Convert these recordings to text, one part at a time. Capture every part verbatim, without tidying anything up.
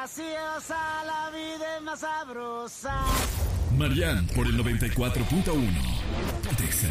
graciosa, la vida es más sabrosa. Marian por el noventa y cuatro punto uno. Pontexa.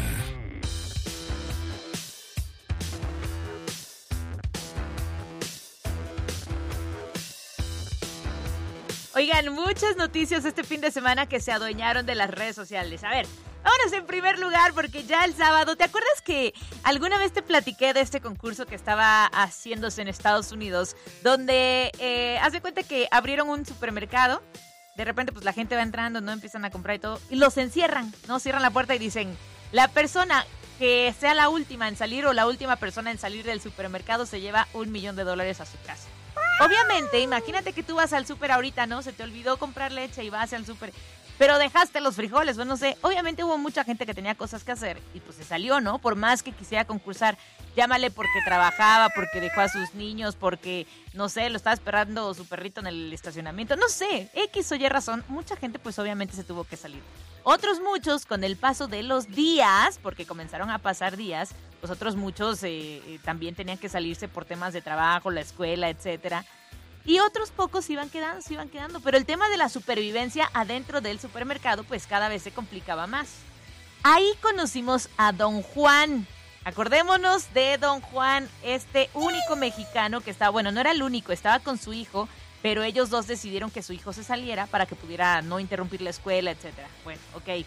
Oigan, muchas noticias este fin de semana que se adueñaron de las redes sociales. A ver, vámonos en primer lugar porque ya el sábado, ¿te acuerdas que alguna vez te platiqué de este concurso que estaba haciéndose en Estados Unidos? Donde, eh, haz de cuenta que abrieron un supermercado, de repente pues la gente va entrando, no empiezan a comprar y todo, y los encierran, ¿no? Cierran la puerta y dicen, la persona que sea la última en salir o la última persona en salir del supermercado se lleva un millón de dólares a su casa. Obviamente, imagínate que tú vas al súper ahorita, ¿no? Se te olvidó comprar leche y vas al súper, pero dejaste los frijoles, bueno, no sé. Obviamente hubo mucha gente que tenía cosas que hacer y pues se salió, ¿no? Por más que quisiera concursar, llámale porque trabajaba, porque dejó a sus niños, porque, no sé, lo estaba esperando su perrito en el estacionamiento. No sé, X o Y razón, mucha gente pues obviamente se tuvo que salir. Otros muchos, con el paso de los días, porque comenzaron a pasar días, pues otros muchos eh, eh, también tenían que salirse por temas de trabajo, la escuela, etcétera. Y otros pocos se iban quedando, se iban quedando. Pero el tema de la supervivencia adentro del supermercado, pues cada vez se complicaba más. Ahí conocimos a Don Juan. Acordémonos de Don Juan, este único mexicano que estaba, bueno, no era el único, estaba con su hijo, pero ellos dos decidieron que su hijo se saliera para que pudiera no interrumpir la escuela, etcétera. Bueno, ok.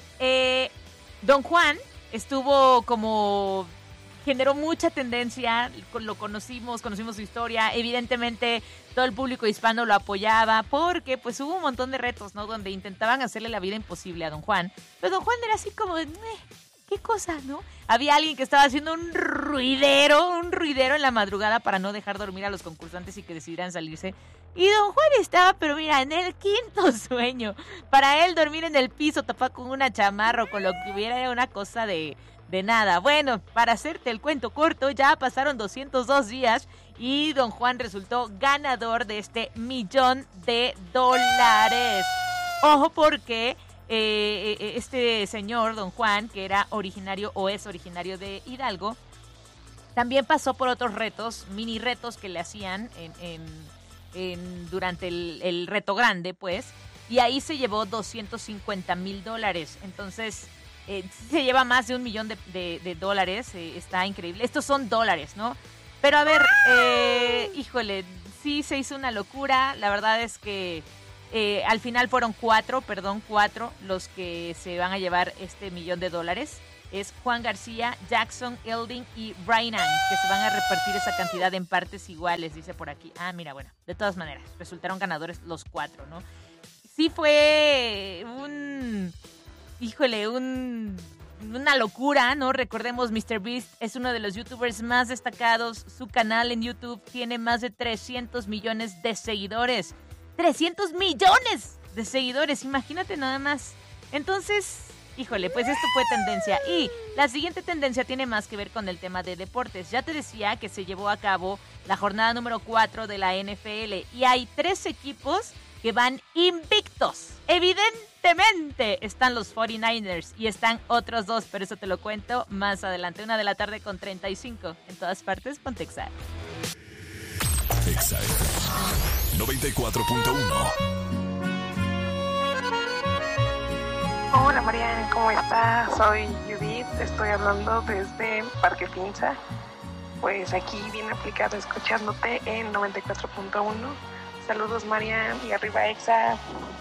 Eh, Don Juan estuvo como... generó mucha tendencia, lo conocimos, conocimos su historia, evidentemente todo el público hispano lo apoyaba porque pues hubo un montón de retos, ¿no? Donde intentaban hacerle la vida imposible a Don Juan, pero Don Juan era así como de, ¿qué cosa, no? Había alguien que estaba haciendo un ruidero, un ruidero en la madrugada para no dejar dormir a los concursantes y que decidieran salirse. Y Don Juan estaba, pero mira, en el quinto sueño. Para él dormir en el piso tapado con una chamarra o con lo que hubiera era una cosa de... de nada. Bueno, para hacerte el cuento corto, ya pasaron doscientos dos días y Don Juan resultó ganador de este millón de dólares. Ojo porque eh, este señor, Don Juan, que era originario o es originario de Hidalgo, también pasó por otros retos, mini retos que le hacían en, en, en, durante el, el reto grande, pues, y ahí se llevó doscientos cincuenta mil dólares. Entonces... Eh, se lleva más de un millón de, de, de dólares, eh, está increíble. Estos son dólares, ¿no? Pero a ver, eh, híjole, sí se hizo una locura. La verdad es que eh, al final fueron cuatro, perdón, cuatro los que se van a llevar este millón de dólares. Es Juan García, Jackson, Elding y Brian, que se van a repartir esa cantidad en partes iguales, dice por aquí. Ah, mira, bueno, de todas maneras, resultaron ganadores los cuatro, ¿no? Sí fue un... Híjole, un, una locura, ¿no? Recordemos, MrBeast es uno de los youtubers más destacados. Su canal en YouTube tiene más de trescientos millones de seguidores. ¡trescientos millones de seguidores! Imagínate nada más. Entonces, híjole, pues esto fue tendencia. Y la siguiente tendencia tiene más que ver con el tema de deportes. Ya te decía que se llevó a cabo la jornada número cuatro de la N F L. Y hay tres equipos que van invictos. Evidentemente están los cuarenta y nueve ers y están otros dos, pero eso te lo cuento más adelante. Una de la tarde con treinta y cinco. En todas partes, Pontexa. Exa noventa y cuatro punto uno. Hola Marian, ¿cómo estás? Soy Judith, estoy hablando desde Parque Pinza. Pues aquí bien aplicado escuchándote en noventa y cuatro punto uno. Saludos Marian y arriba Exa.